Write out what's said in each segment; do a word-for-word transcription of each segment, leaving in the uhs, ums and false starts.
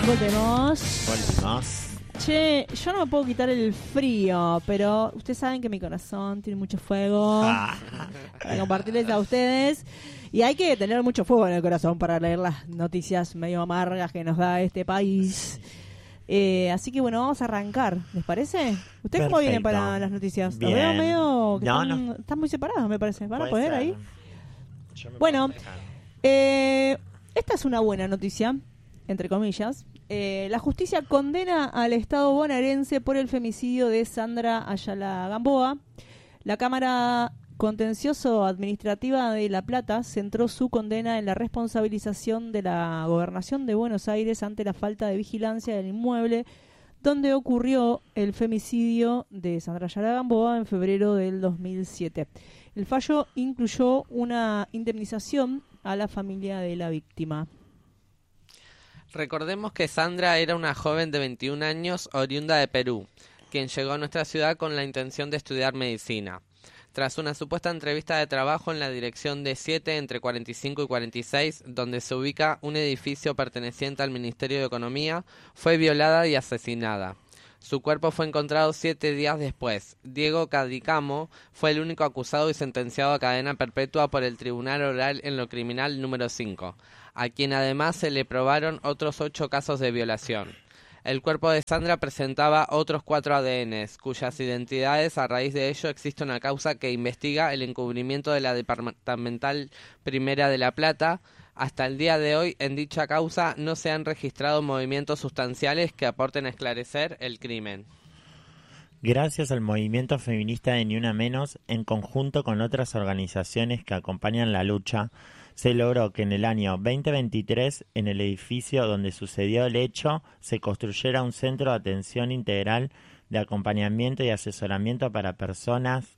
Volvemos. Volvemos. Che, yo no me puedo quitar el frío, pero ustedes saben que mi corazón tiene mucho fuego Ah. para compartirles a ustedes. Y hay que tener mucho fuego en el corazón para leer las noticias medio amargas que nos da este país. Eh, así que bueno, vamos a arrancar, ¿les parece? ¿Ustedes cómo vienen Perfecto. para las noticias? Los Bien. veo medio que No, están, no. están muy separados, me parece. ¿Van a Puede poder ser. ahí? Yo me Bueno, puedo dejar. Eh, esta es una buena noticia, entre comillas. Eh, la justicia condena al Estado bonaerense por el femicidio de Sandra Ayala Gamboa. La Cámara Contencioso Administrativa de La Plata centró su condena en la responsabilización de la Gobernación de Buenos Aires ante la falta de vigilancia del inmueble donde ocurrió el femicidio de Sandra Ayala Gamboa en febrero del dos mil siete. El fallo incluyó una indemnización a la familia de la víctima. Recordemos que Sandra era una joven de veintiún años oriunda de Perú, quien llegó a nuestra ciudad con la intención de estudiar medicina. Tras una supuesta entrevista de trabajo en la dirección D siete entre cuarenta y cinco y cuarenta y seis, donde se ubica un edificio perteneciente al Ministerio de Economía, fue violada y asesinada. Su cuerpo fue encontrado siete días después. Diego Cadicamo fue el único acusado y sentenciado a cadena perpetua por el Tribunal Oral en lo Criminal número cinco, a quien además se le probaron otros ocho casos de violación. El cuerpo de Sandra presentaba otros cuatro A D Ns, cuyas identidades, a raíz de ello, existe una causa que investiga el encubrimiento de la Departamental Primera de La Plata. Hasta el día de hoy, en dicha causa, no se han registrado movimientos sustanciales que aporten a esclarecer el crimen. Gracias al movimiento feminista de Ni Una Menos, en conjunto con otras organizaciones que acompañan la lucha, se logró que en el año veinte veintitrés, en el edificio donde sucedió el hecho, se construyera un centro de atención integral de acompañamiento y asesoramiento para personas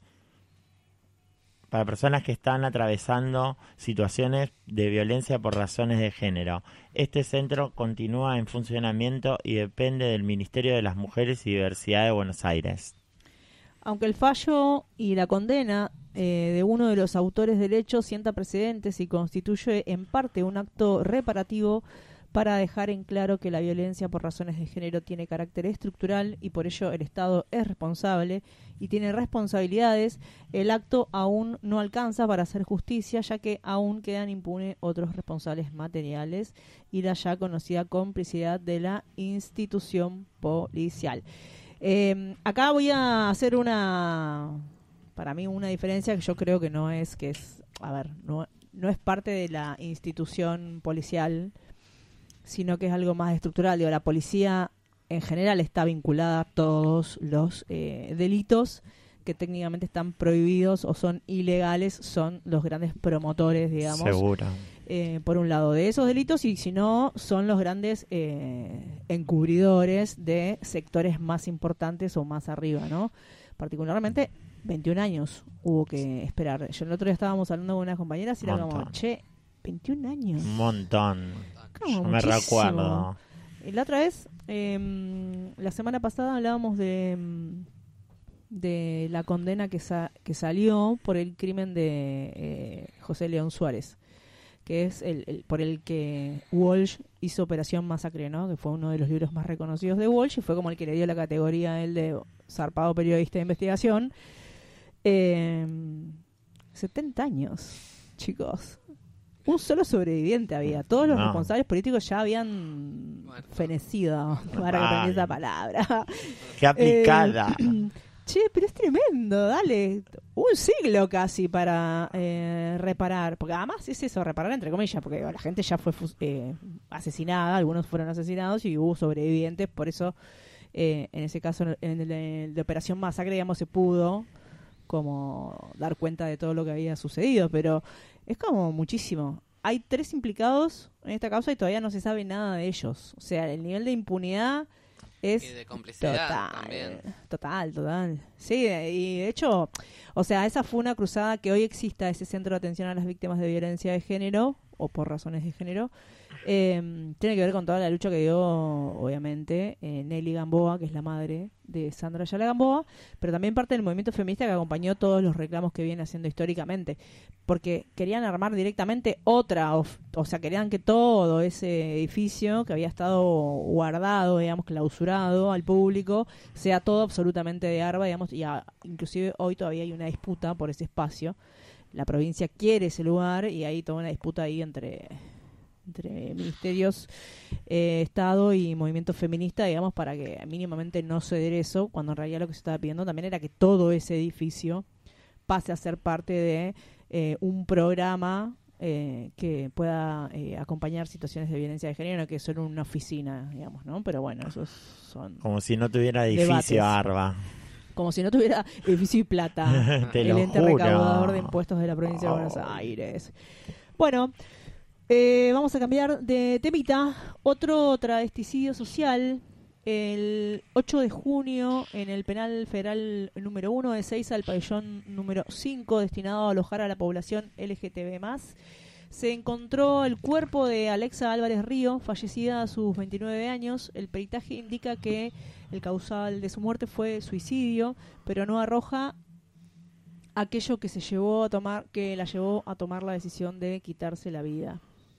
para personas que están atravesando situaciones de violencia por razones de género. Este centro continúa en funcionamiento y depende del Ministerio de las Mujeres y Diversidad de Buenos Aires. Aunque el fallo y la condena eh, de uno de los autores del hecho sienta precedentes y constituye en parte un acto reparativo para dejar en claro que la violencia por razones de género tiene carácter estructural y por ello el Estado es responsable y tiene responsabilidades, el acto aún no alcanza para hacer justicia, ya que aún quedan impunes otros responsables materiales y la ya conocida complicidad de la institución policial. Eh, acá voy a hacer una, para mí una diferencia que yo creo que no es, que es, a ver, no, no es parte de la institución policial, sino que es algo más estructural. Digo, la policía en general está vinculada a todos los eh, delitos que técnicamente están prohibidos o son ilegales, son los grandes promotores, digamos. Seguro. Eh, por un lado de esos delitos, y si no, son los grandes eh, encubridores de sectores más importantes o más arriba, ¿no? Particularmente, veintiún años hubo que esperar. Yo el otro día estábamos hablando con unas compañeras y era como, che, veintiún años. Un montón. Como Yo me muchísimo. recuerdo. Y la otra vez, eh, la semana pasada hablábamos de de la condena que, sa- que salió por el crimen de eh, José León Suárez, que es el, el por el que Walsh hizo Operación Masacre, ¿no? Que fue uno de los libros más reconocidos de Walsh y fue como el que le dio la categoría a él de zarpado periodista de investigación. Eh, setenta años, chicos. Un solo sobreviviente había. Todos los No. responsables políticos ya habían Muerto. fenecido, para que Ay. aprendí esa palabra. ¡Qué aplicada! Eh, che, pero es tremendo, dale. Un siglo casi para eh, reparar. Porque además es eso, reparar entre comillas, porque la gente ya fue fus- eh, asesinada, algunos fueron asesinados y hubo sobrevivientes. Por eso, eh, en ese caso, en el, el de Operación Masacre, digamos, se pudo como dar cuenta de todo lo que había sucedido. Pero es como muchísimo. Hay tres implicados en esta causa y todavía no se sabe nada de ellos. O sea, el nivel de impunidad es Y de complicidad total, también. total, total. Sí, y de hecho, o sea, esa fue una cruzada que hoy exista ese centro de atención a las víctimas de violencia de género o por razones de género, eh, tiene que ver con toda la lucha que dio, obviamente, eh, Nelly Gamboa, que es la madre de Sandra Ayala Gamboa, pero también parte del movimiento feminista que acompañó todos los reclamos que viene haciendo históricamente, porque querían armar directamente otra, o, o sea, querían que todo ese edificio que había estado guardado, digamos, clausurado al público, sea todo absolutamente de ARBA, digamos, y a, inclusive hoy todavía hay una disputa por ese espacio. La provincia quiere ese lugar y hay toda una disputa ahí entre entre ministerios, eh, Estado y movimiento feminista, digamos, para que mínimamente no ceder eso, cuando en realidad lo que se estaba pidiendo también era que todo ese edificio pase a ser parte de eh, un programa eh, que pueda eh, acompañar situaciones de violencia de género, que son una oficina, digamos, ¿no? Pero bueno, esos son... Como si no tuviera edificio debates. ARBA. Como si no tuviera edificio y plata. Te el lo ente juro. recaudador de impuestos de la provincia Oh. de Buenos Aires. Bueno, eh, vamos a cambiar de temita. Otro travesticidio social. El ocho de junio, en el penal federal número uno de Ezeiza, el pabellón número cinco, destinado a alojar a la población L G T B más, se encontró el cuerpo de Alexa Álvarez Río, fallecida a sus veintinueve años. El peritaje indica que el causal de su muerte fue suicidio, pero no arroja aquello que se llevó a tomar, que la llevó a tomar la decisión de quitarse la vida.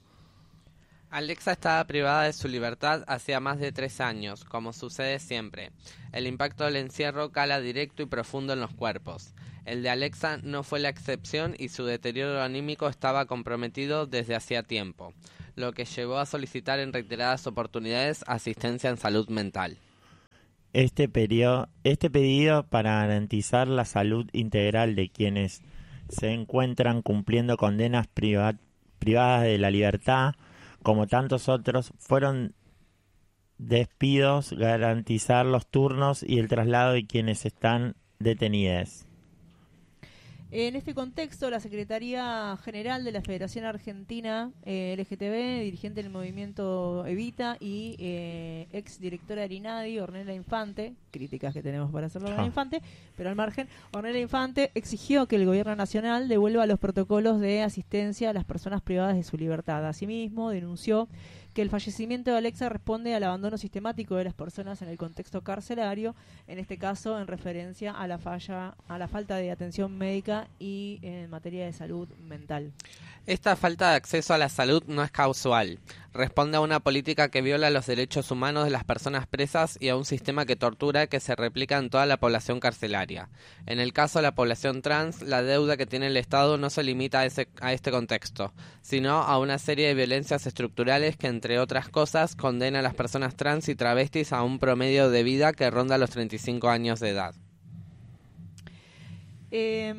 Alexa estaba privada de su libertad hacía más de tres años, como sucede siempre. El impacto del encierro cala directo y profundo en los cuerpos. El de Alexa no fue la excepción y su deterioro anímico estaba comprometido desde hacía tiempo, lo que llevó a solicitar en reiteradas oportunidades asistencia en salud mental. Este, periodo, este pedido para garantizar la salud integral de quienes se encuentran cumpliendo condenas priva- privadas de la libertad, como tantos otros, fueron despidos, garantizar los turnos y el traslado de quienes están detenidos. En este contexto, la Secretaría General de la Federación Argentina eh, L G T B, dirigente del movimiento Evita y eh, ex directora de INADI, Ornella Infante, críticas que tenemos para hacerlo a Ornella Ah. Infante, pero al margen, Ornella Infante exigió que el Gobierno Nacional devuelva los protocolos de asistencia a las personas privadas de su libertad. Asimismo, denunció que el fallecimiento de Alexa responde al abandono sistemático de las personas en el contexto carcelario, en este caso en referencia a la falla, a la falta de atención médica y en materia de salud mental. Esta falta de acceso a la salud no es causal. Responde a una política que viola los derechos humanos de las personas presas y a un sistema que tortura que se replica en toda la población carcelaria. En el caso de la población trans, la deuda que tiene el Estado no se limita a, ese, a este contexto, sino a una serie de violencias estructurales que, entre otras cosas, condena a las personas trans y travestis a un promedio de vida que ronda los treinta y cinco años de edad. Eh,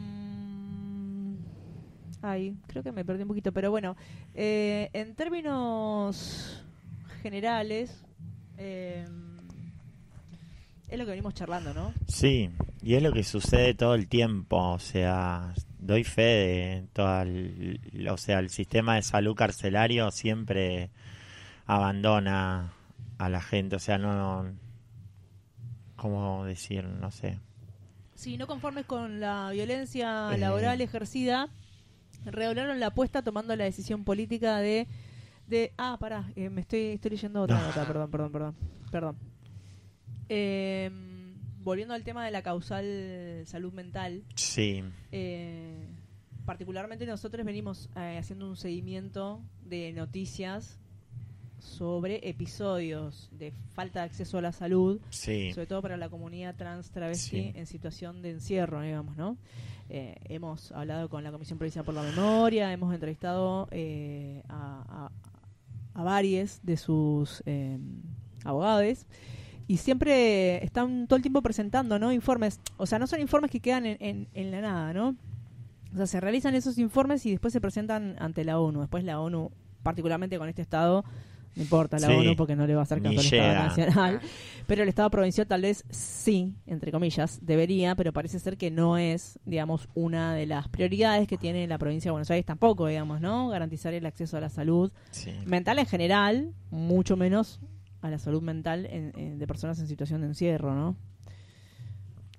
ay, creo que me perdí un poquito, pero bueno, eh, en términos generales, eh, es lo que venimos charlando, ¿no? Sí, y es lo que sucede todo el tiempo, o sea, doy fe de toda el, o sea, el sistema de salud carcelario siempre abandona a la gente, o sea, no, no ¿cómo decir? No sé. Si no conformes con la violencia Eh. laboral ejercida, redoblaron la apuesta tomando la decisión política de... de ah, pará, eh, me estoy, estoy leyendo otra No. nota, perdón, perdón, perdón. perdón. Eh, volviendo al tema de la causal salud mental, Sí, eh, particularmente nosotros venimos eh, haciendo un seguimiento de noticias sobre episodios de falta de acceso a la salud, sí, sobre todo para la comunidad trans travesti Sí. en situación de encierro, digamos, ¿no? Eh, hemos hablado con la Comisión Provincial por la Memoria, hemos entrevistado eh, a, a, a varios de sus eh, abogados y siempre están todo el tiempo presentando, ¿no? Informes, o sea, no son informes que quedan en, en, en la nada, ¿no? O sea, se realizan esos informes y después se presentan ante la ONU. Después la ONU, particularmente con este estado, no importa la Sí, ONU porque no le va a hacer caso ni al Estado llega. nacional, pero el Estado provincial tal vez sí, entre comillas, debería, pero parece ser que no es, digamos, una de las prioridades que tiene la provincia de Buenos Aires tampoco, digamos, ¿no? Garantizar el acceso a la salud sí. mental en general, mucho menos a la salud mental en, en- de personas en situación de encierro, ¿no?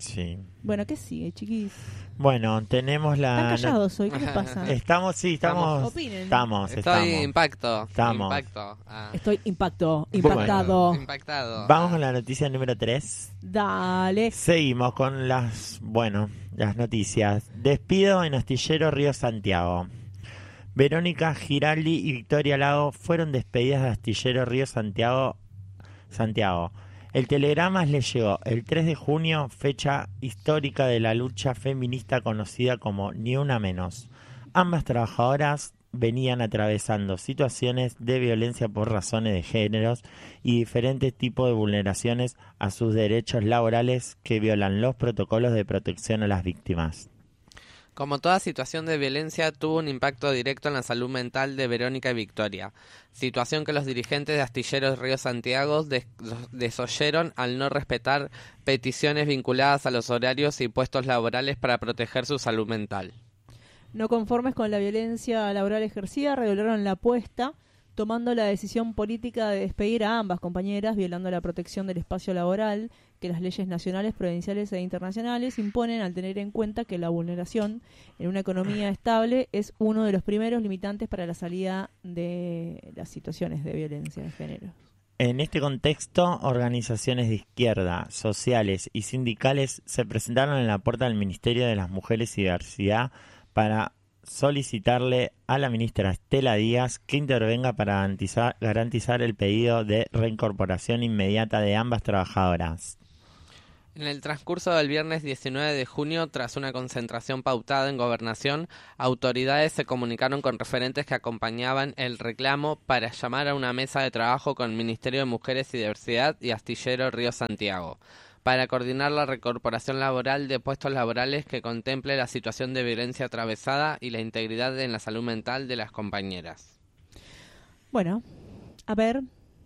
Sí. Bueno, ¿qué sigue, chiquis? Bueno, tenemos la... ¿Están callados hoy? ¿Qué les pasa? Estamos, sí, estamos... Opinen. Estamos, Estoy estamos. impacto. Estamos. Impacto. Ah. Estoy impacto, impactado. Bueno. Impactado. Vamos Ah. con la noticia número tres. Dale. Seguimos con las, bueno, las noticias. Despido en Astillero Río Santiago. Verónica Giraldi y Victoria Lago fueron despedidas de Astillero Río Santiago. Santiago. El telegrama les llegó el tres de junio, fecha histórica de la lucha feminista conocida como Ni Una Menos. Ambas trabajadoras venían atravesando situaciones de violencia por razones de géneros y diferentes tipos de vulneraciones a sus derechos laborales que violan los protocolos de protección a las víctimas. Como toda situación de violencia, tuvo un impacto directo en la salud mental de Verónica y Victoria, situación que los dirigentes de Astilleros Río Santiago des- desoyeron al no respetar peticiones vinculadas a los horarios y puestos laborales para proteger su salud mental. No conformes con la violencia laboral ejercida, regularon la apuesta, tomando la decisión política de despedir a ambas compañeras, violando la protección del espacio laboral que las leyes nacionales, provinciales e internacionales imponen, al tener en cuenta que la vulneración en una economía estable es uno de los primeros limitantes para la salida de las situaciones de violencia de género. En este contexto, organizaciones de izquierda, sociales y sindicales se presentaron en la puerta del Ministerio de las Mujeres y Diversidad para solicitarle a la ministra Estela Díaz que intervenga para garantizar, garantizar el pedido de reincorporación inmediata de ambas trabajadoras. En el transcurso del viernes diecinueve de junio, tras una concentración pautada en Gobernación, autoridades se comunicaron con referentes que acompañaban el reclamo para llamar a una mesa de trabajo con el Ministerio de Mujeres y Diversidad y Astillero Río Santiago, para coordinar la reincorporación laboral de puestos laborales que contemple la situación de violencia atravesada y la integridad en la salud mental de las compañeras. Bueno, a ver,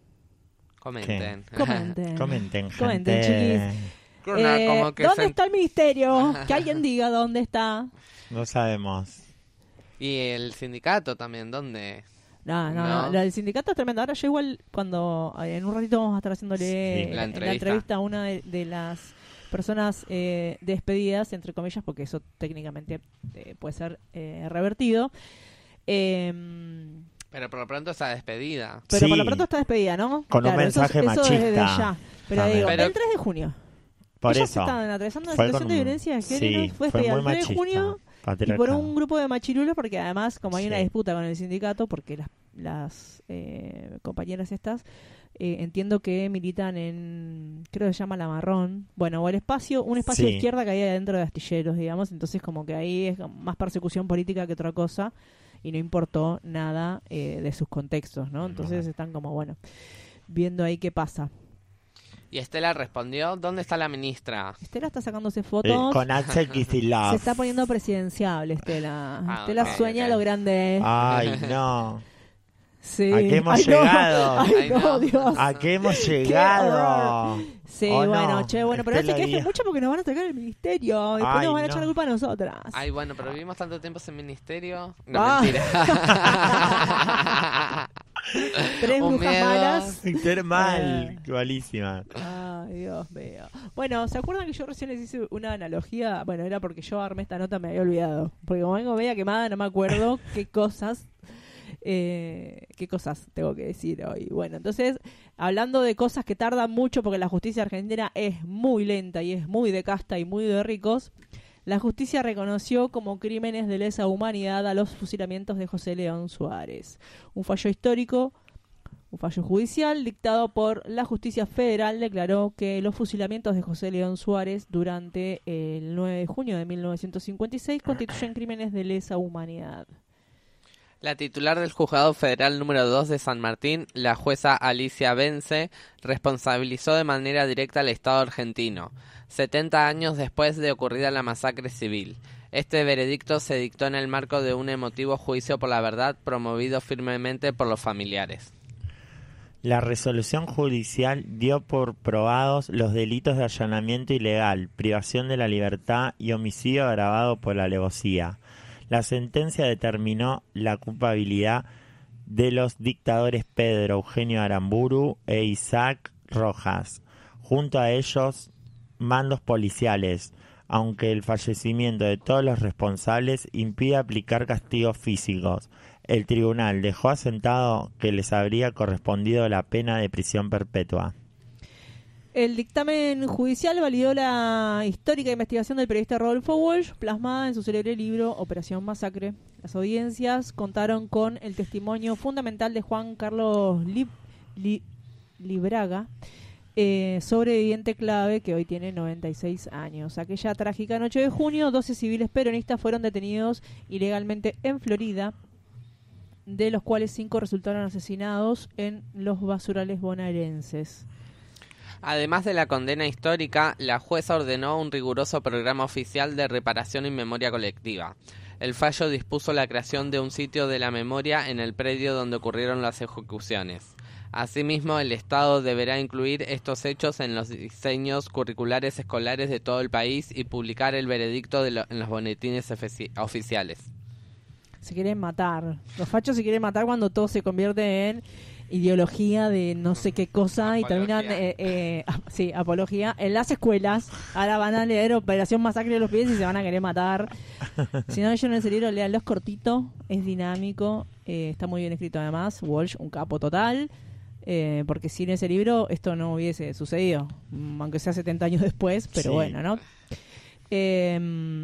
Comenten. comenten. Comenten, gente. Comenten, chiquis. Una, Eh, como que ¿Dónde se- está el ministerio? Que alguien diga dónde está. No sabemos. Y el sindicato también, ¿dónde? No, no, No. no, lo del sindicato es tremendo. Ahora yo igual, cuando eh, en un ratito vamos a estar haciéndole Sí. eh, La en entrevista. la entrevista a una de, de las personas eh, despedidas, entre comillas, porque eso técnicamente eh, puede ser eh, revertido. Eh, Pero por lo pronto esa despedida. pero Sí. por lo pronto está despedida, ¿no? Con un eso- mensaje eso desde machista ya. Pero también. digo, Pero- el tres de junio. Por Ellas eso. estaban atravesando una Fue situación con de un- violencia de género. Sí, fue fue despedida muy el tres de machista. junio. Y Patriarcado. por un grupo de machirulos, porque además, como hay una Sí. disputa con el sindicato, porque las, las eh, compañeras estas, eh, entiendo que militan en, creo que se llama La Marrón, bueno, o el espacio, un espacio Sí. de izquierda que hay adentro de Astilleros, digamos, entonces como que ahí es más persecución política que otra cosa, y no importó nada eh, de sus contextos, ¿no? Entonces No. están como, bueno, viendo ahí qué pasa. Y Estela respondió, ¿dónde está la ministra? Estela está sacándose Eh, fotos. con Axel Kicillof. Se está poniendo presidenciable, Estela. Ah, Estela ok, sueña ok. lo grande. Ay, no. Sí. ¿A qué hemos Ay, no. llegado? Ay, Ay, no, no. Dios. ¿A qué hemos horror. llegado? Sí, ¿O no? bueno, che, bueno, pero no se Estela quejen Díaz. mucho porque nos van a tocar el ministerio. Después Ay, nos van a no. echar la culpa a nosotras. Ay, bueno, pero vivimos tanto tiempo sin ministerio. No, Ah. mentira. Tres Un brujas miedo. malas. Ser mal. Eh. Igualísima. Ay, Dios mío. Bueno, ¿se acuerdan que yo recién les hice una analogía? Bueno, era porque yo armé esta nota, me había olvidado. Porque como vengo media quemada, no me acuerdo qué cosas... Eh, qué cosas tengo que decir hoy. Bueno, entonces, hablando de cosas que tardan mucho porque la justicia argentina es muy lenta y es muy de casta y muy de ricos, la justicia reconoció como crímenes de lesa humanidad a los fusilamientos de José León Suárez. Un fallo histórico, un fallo judicial dictado por la justicia federal declaró que los fusilamientos de José León Suárez durante el nueve de junio de mil novecientos cincuenta y seis constituyen crímenes de lesa humanidad. La titular del Juzgado Federal número dos de San Martín, la jueza Alicia Bence, responsabilizó de manera directa al Estado argentino, setenta años después de ocurrida la masacre civil. Este veredicto se dictó en el marco de un emotivo juicio por la verdad promovido firmemente por los familiares. La resolución judicial dio por probados los delitos de allanamiento ilegal, privación de la libertad y homicidio agravado por alevosía. La sentencia determinó la culpabilidad de los dictadores Pedro Eugenio Aramburu e Isaac Rojas. Junto a ellos mandos policiales, aunque el fallecimiento de todos los responsables impide aplicar castigos físicos. El tribunal dejó asentado que les habría correspondido la pena de prisión perpetua. El dictamen judicial validó la histórica investigación del periodista Rodolfo Walsh, plasmada en su célebre libro Operación Masacre. Las audiencias contaron con el testimonio fundamental de Juan Carlos Lib- Li- Libraga, eh, sobreviviente clave que hoy tiene noventa y seis años. Aquella trágica noche de junio, doce civiles peronistas fueron detenidos ilegalmente en Florida, de los cuales cinco resultaron asesinados en los basurales bonaerenses. Además de la condena histórica, la jueza ordenó un riguroso programa oficial de reparación y memoria colectiva. El fallo dispuso la creación de un sitio de la memoria en el predio donde ocurrieron las ejecuciones. Asimismo, el Estado deberá incluir estos hechos en los diseños curriculares escolares de todo el país y publicar el veredicto de lo, en los boletines ofici- oficiales. Se quieren matar. Los fachos se quieren matar cuando todo se convierte en ideología de no sé qué cosa. Apología. Y terminan, eh, eh, sí, apología. En las escuelas, ahora van a leer Operación Masacre de los Pies y se van a querer matar. Si no, yo en el libro leanlo, es cortito, es dinámico, eh, está muy bien escrito además. Walsh, un capo total. Eh, porque sin ese libro esto no hubiese sucedido, aunque sea setenta años después, pero sí. Bueno, ¿no? Eh,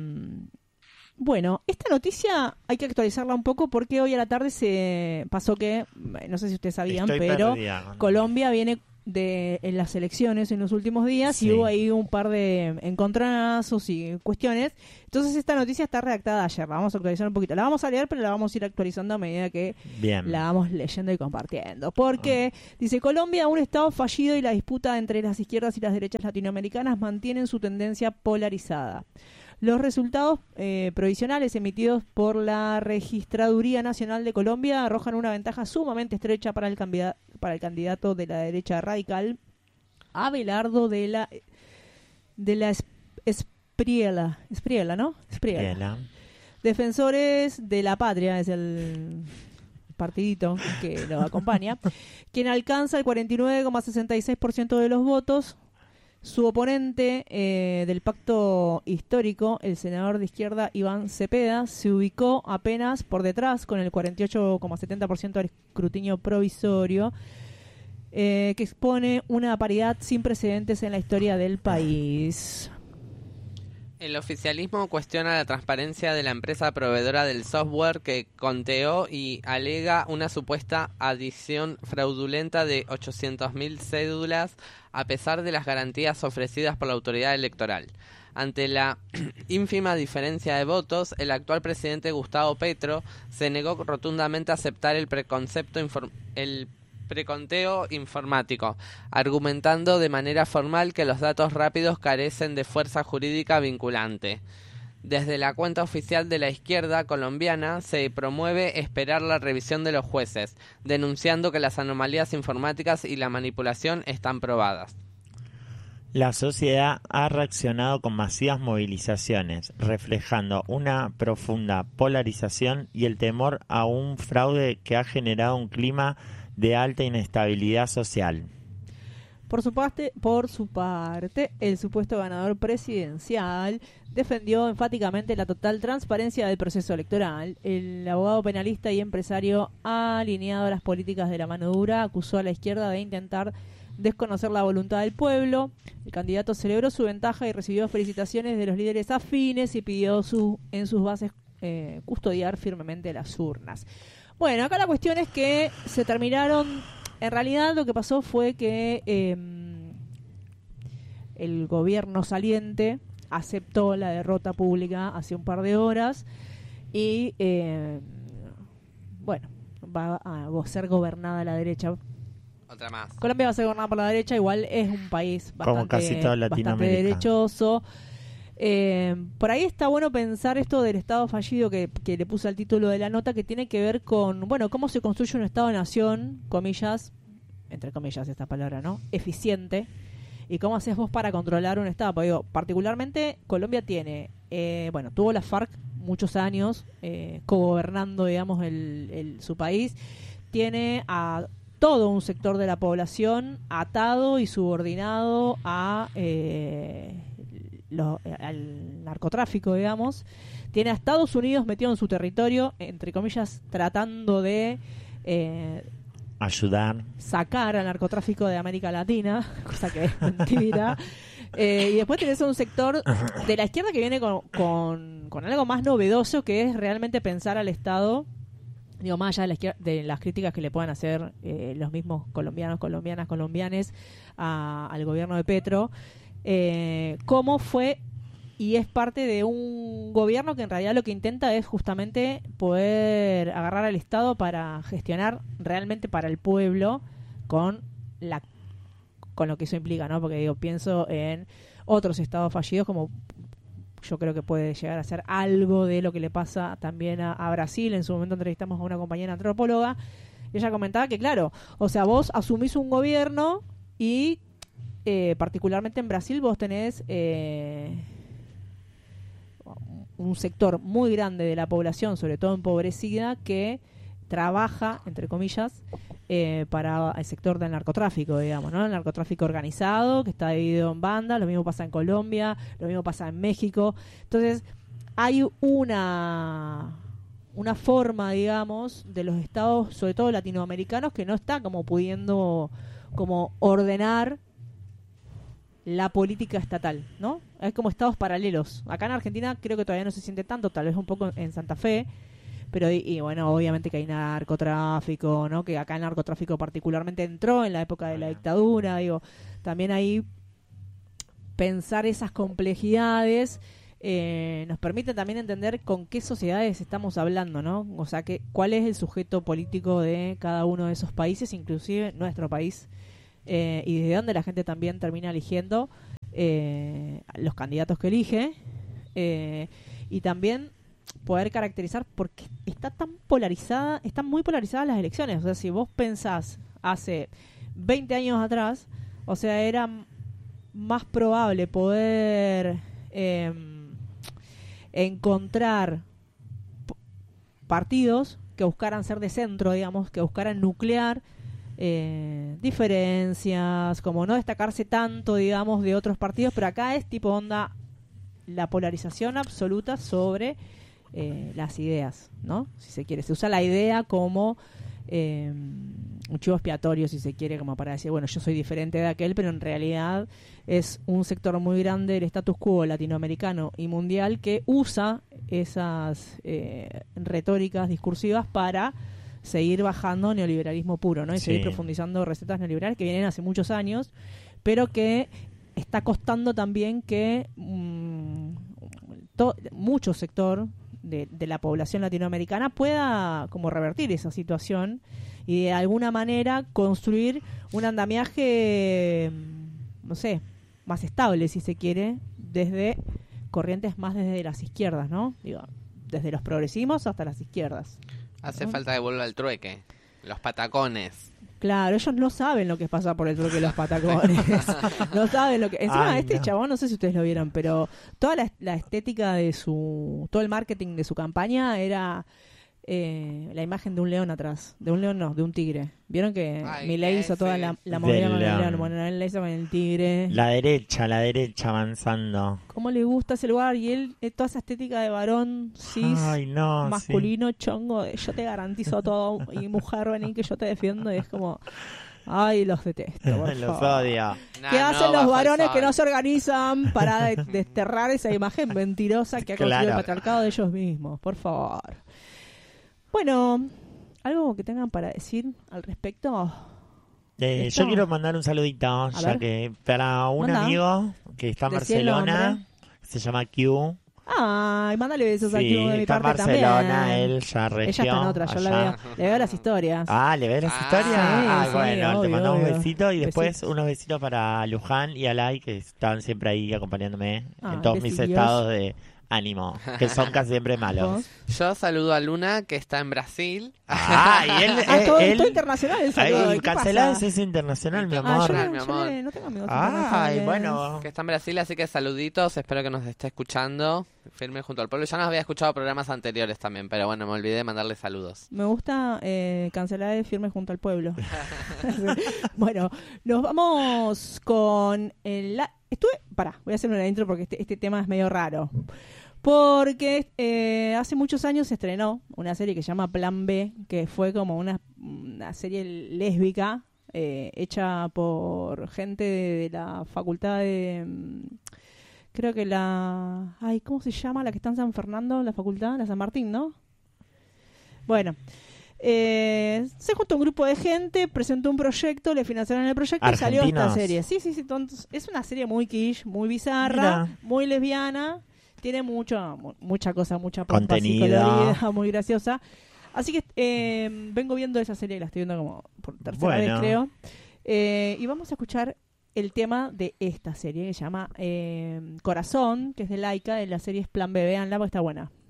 bueno, esta noticia hay que actualizarla un poco porque hoy a la tarde se pasó que, no sé si ustedes sabían, Estoy pero perdida. Colombia viene de en las elecciones en los últimos días, sí. Y hubo ahí un par de encontronazos y cuestiones. Entonces esta noticia está redactada ayer, la vamos a actualizar un poquito. La vamos a leer, pero la vamos a ir actualizando a medida que Bien. La vamos leyendo y compartiendo. Porque oh. dice: Colombia, un estado fallido y la disputa entre las izquierdas y las derechas latinoamericanas mantienen su tendencia polarizada. Los resultados eh, provisionales emitidos por la Registraduría Nacional de Colombia arrojan una ventaja sumamente estrecha para el, cambia- para el candidato de la derecha radical, Abelardo de la de la es- Espriella, Espriella, ¿no? Espriella. Espriella. Defensores de la Patria es el partidito que lo acompaña, quien alcanza el cuarenta y nueve coma sesenta y seis por ciento de los votos. Su oponente eh, del pacto histórico, el senador de izquierda Iván Cepeda, se ubicó apenas por detrás con el cuarenta y ocho coma setenta por ciento del escrutinio provisorio, eh, que expone una paridad sin precedentes en la historia del país. El oficialismo cuestiona la transparencia de la empresa proveedora del software que conteó y alega una supuesta adición fraudulenta de ochocientas mil cédulas a pesar de las garantías ofrecidas por la autoridad electoral. Ante la ínfima diferencia de votos, el actual presidente Gustavo Petro se negó rotundamente a aceptar el preconcepto inform- el preconteo informático, argumentando de manera formal que los datos rápidos carecen de fuerza jurídica vinculante. Desde la cuenta oficial de la izquierda colombiana se promueve esperar la revisión de los jueces, denunciando que las anomalías informáticas y la manipulación están probadas. La sociedad ha reaccionado con masivas movilizaciones, reflejando una profunda polarización y el temor a un fraude que ha generado un clima de alta inestabilidad social. Por su parte, por su parte, el supuesto ganador presidencial defendió enfáticamente la total transparencia del proceso electoral. El abogado penalista y empresario alineado a las políticas de la mano dura acusó a la izquierda de intentar desconocer la voluntad del pueblo. El candidato celebró su ventaja y recibió felicitaciones de los líderes afines y pidió su, en sus bases eh, custodiar firmemente las urnas. Bueno, acá la cuestión es que se terminaron, en realidad lo que pasó fue que eh, el gobierno saliente aceptó la derrota pública hace un par de horas y eh, bueno, va a ser gobernada la derecha. Otra más. Colombia va a ser gobernada por la derecha, igual es un país bastante, como casi toda bastante Latinoamérica. derechoso. Eh, por ahí está bueno pensar esto del Estado fallido que, que le puse al título de la nota, que tiene que ver con, bueno, cómo se construye un Estado-nación, comillas, entre comillas esta palabra, ¿no? Eficiente, y cómo haces vos para controlar un Estado. Porque digo, particularmente Colombia tiene, eh, bueno, tuvo la FARC muchos años eh, cogobernando, digamos, el, el, su país, tiene a todo un sector de la población atado y subordinado a eh, lo, al narcotráfico, digamos. Tiene a Estados Unidos metido en su territorio, entre comillas, tratando de eh, ayudar, sacar al narcotráfico de América Latina, cosa que es mentira. Eh, y después tenés un sector de la izquierda que viene con, con, con algo más novedoso, que es realmente pensar al Estado, digo, más allá de, la izquierda, de las críticas que le puedan hacer eh, los mismos colombianos, colombianas, colombianes a, al gobierno de Petro, eh, cómo fue y es parte de un gobierno que en realidad lo que intenta es justamente poder agarrar al Estado para gestionar realmente para el pueblo con la con lo que eso implica, ¿no? Porque digo, pienso en otros estados fallidos, como yo creo que puede llegar a ser algo de lo que le pasa también a, a Brasil. En su momento entrevistamos a una compañera antropóloga y ella comentaba que, claro, o sea, vos asumís un gobierno y eh, particularmente en Brasil vos tenés eh, un sector muy grande de la población, sobre todo empobrecida, que trabaja, entre comillas, eh, para el sector del narcotráfico, digamos, ¿no? El narcotráfico organizado, que está dividido en bandas, lo mismo pasa en Colombia, lo mismo pasa en México. Entonces, hay una una forma, digamos, de los estados, sobre todo latinoamericanos, que no está como pudiendo como ordenar la política estatal, ¿no? Es como estados paralelos. Acá en Argentina creo que todavía no se siente tanto, tal vez un poco en Santa Fe, pero y, y bueno, obviamente que hay narcotráfico, ¿no? Que acá el narcotráfico particularmente entró en la época de la dictadura, digo, también ahí pensar esas complejidades eh, nos permite también entender con qué sociedades estamos hablando, ¿no? O sea, que cuál es el sujeto político de cada uno de esos países, inclusive nuestro país. Eh, y desde dónde la gente también termina eligiendo eh, los candidatos que elige eh, y también poder caracterizar porque está tan polarizada, están muy polarizadas las elecciones. O sea, si vos pensás hace veinte años atrás, o sea, era más probable poder eh, encontrar p- partidos que buscaran ser de centro, digamos, que buscaran nuclear Eh, diferencias, como no destacarse tanto, digamos, de otros partidos, pero acá es tipo onda la polarización absoluta sobre eh, las ideas, ¿no? Si se quiere, se usa la idea como eh, un chivo expiatorio, si se quiere, como para decir, bueno, yo soy diferente de aquel, pero en realidad es un sector muy grande del status quo latinoamericano y mundial que usa esas eh, retóricas discursivas para seguir bajando neoliberalismo puro, ¿no? Y sí. seguir profundizando recetas neoliberales que vienen hace muchos años, pero que está costando también que mmm, to- mucho sector de, de la población latinoamericana pueda como revertir esa situación y de alguna manera construir un andamiaje, no sé, más estable, si se quiere, desde corrientes más desde las izquierdas, ¿no? Digo, desde los progresismos hasta las izquierdas. Hace falta que vuelva el trueque. Los patacones. Claro, ellos no saben lo que pasa por el trueque de los patacones. No saben lo que... Encima, Ay, este no. chabón, no sé si ustedes lo vieron, pero toda la, la estética de su... Todo el marketing de su campaña era eh, la imagen de un león atrás. De un león no, de un tigre. ¿Vieron que Ay, Milei hizo ese. toda la, la Del movida con el león. león? Bueno, él la hizo con el tigre. La derecha, la derecha avanzando. ¿Cómo le gusta ese lugar? Y él, eh, toda esa estética de varón cis... Ay, no, masculino, chongo, de, yo te garantizo todo, y mujer, vení que yo te defiendo, y es como, ay, los detesto, por sí. Los favor. odio. Nah, ¿Qué no, hacen los bajo el varones sol. que no se organizan para de- desterrar esa imagen mentirosa que ha construido Claro. el patriarcado de ellos mismos? Por favor. Bueno, ¿algo que tengan para decir al respecto? Eh, ¿Listo? yo quiero mandar un saludito, ya ver. que para un Manda. amigo que está en Decí el Barcelona, nombre. se llama Q. Ay, mándale besos a Sí, Q de mi está en parte Barcelona, también. él ya Ella regió está en otra, yo la allá. veo. Le veo las historias. Ah, ¿le ves las Ah, historias? sí, Ah, sí, bueno, te obvio, mandamos un obvio. besito y después Besitos. unos besitos para Luján y Alay, que están siempre ahí acompañándome Ah, en todos mis besillos. estados de ánimo, que son casi siempre malos. Yo saludo a Luna, que está en Brasil. Ah, y él... Ah, eh, todo, él todo internacional el saludo. Ay, ¿Qué cancelada pasa? es internacional, mi Ah, amor. yo, no, mi yo amor. no- no tengo amigos Ay, internacionales. bueno. Que está en Brasil, así que saluditos, espero que nos esté escuchando. Firme junto al pueblo. Ya nos había escuchado programas anteriores también, pero bueno, me olvidé de mandarle saludos. Me gusta eh, cancelar el firme junto al pueblo. Bueno, nos vamos con el... la- Estuve... Pará, voy a hacer una intro porque este, este tema es medio raro. Porque eh, hace muchos años se estrenó una serie que se llama Plan B, que fue como una, una serie lésbica eh, hecha por gente de, de la facultad de... mm, Creo que la... Ay, ¿cómo se llama? La que está en San Fernando, la facultad, la San Martín, ¿no? Bueno, eh, se juntó un grupo de gente, presentó un proyecto, le financiaron el proyecto y salió esta Argentinos. serie. Sí, sí, sí. Entonces, es una serie muy quiche, muy bizarra, Mira. muy lesbiana. Tiene mucho, mu- mucha cosa, mucha pompa así Contenido. colorida, muy graciosa. Así que eh, vengo viendo esa serie, la estoy viendo como por tercera Bueno. vez, creo. Eh, y vamos a escuchar el tema de esta serie que se llama eh, Corazón, que es de Laika, de la serie es Plan B. Véanla porque está buena.